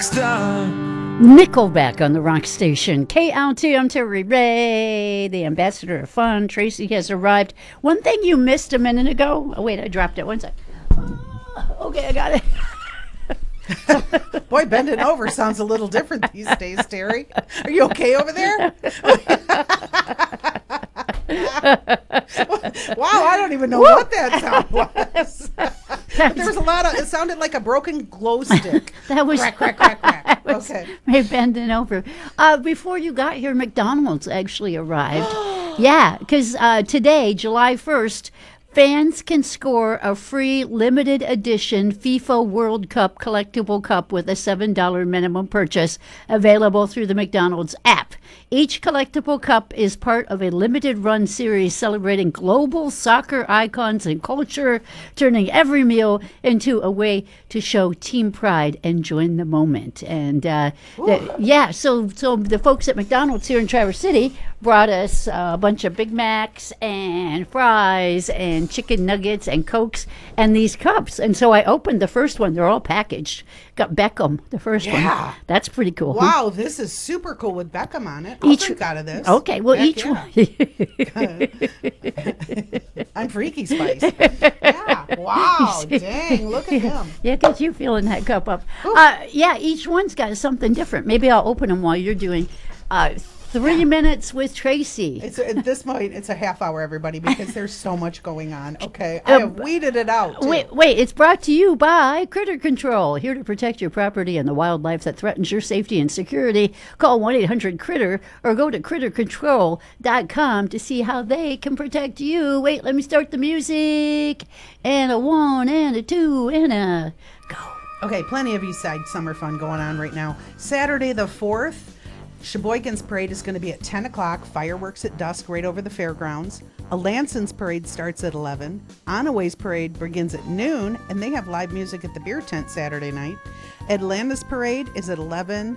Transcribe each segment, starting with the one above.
star. Nickelback on the rock station. KLT, I'm Terry Ray, the ambassador of fun. Tracy has arrived. One thing you missed a minute ago. Oh, wait, I dropped it. One sec. Okay, I got it. Boy, bending over sounds a little different these days, Terry. Are you okay over there? Wow, I don't even know what that sound was. There was a lot of, it sounded like a broken glow stick. That was crack, crack, crack, crack. Okay. me bending over. Before you got here, McDonald's actually arrived. Yeah, because today, July 1st, fans can score a free limited edition FIFA World Cup collectible cup with a $7 minimum purchase available through the McDonald's app. Each collectible cup is part of a limited run series celebrating global soccer icons and culture, turning every meal into a way to show team pride and join the moment. And so the folks at McDonald's here in Traverse City brought us a bunch of Big Macs and fries and chicken nuggets and Cokes and these cups. And so I opened the first one. They're all packaged. Got Beckham, the first one. That's pretty cool. Wow, this is super cool with Beckham on it. I'll drink out of this. Okay, well, Heck each yeah. one. I'm Freaky Spice. Yeah. Wow. Dang. Look at him. Yeah, get you filling that cup up. Each one's got something different. Maybe I'll open them while you're doing 3 minutes with Tracy. It's at this point, it's a half hour, everybody, because there's so much going on. Okay, I have weeded it out. Too. Wait! It's brought to you by Critter Control, here to protect your property and the wildlife that threatens your safety and security. Call 1-800-CRITTER or go to crittercontrol.com to see how they can protect you. Wait, let me start the music. And a 1 and a 2 and a go. Okay, plenty of East Side summer fun going on right now. Saturday the 4th. Sheboygan's Parade is going to be at 10 o'clock, fireworks at dusk right over the fairgrounds. Alanson's Parade starts at 11. Onaway's Parade begins at noon, and they have live music at the beer tent Saturday night. Atlanta's Parade is at 11.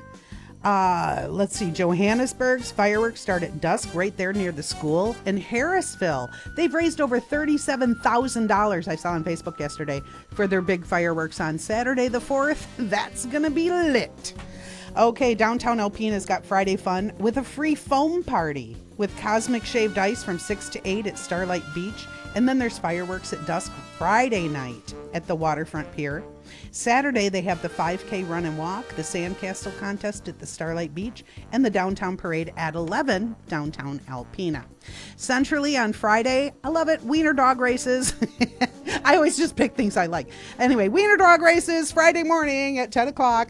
Johannesburg's fireworks start at dusk right there near the school. In Harrisville, they've raised over $37,000, I saw on Facebook yesterday, for their big fireworks on Saturday the 4th. That's going to be lit. Okay, downtown Alpena's got Friday fun with a free foam party with Cosmic Shaved Ice from 6 to 8 at Starlight Beach. And then there's fireworks at dusk Friday night at the Waterfront Pier. Saturday, they have the 5K run and walk, the Sandcastle contest at the Starlight Beach, and the downtown parade at 11, downtown Alpena. Centrally on Friday, I love it, wiener dog races. I always just pick things I like. Anyway, wiener dog races Friday morning at 10 o'clock.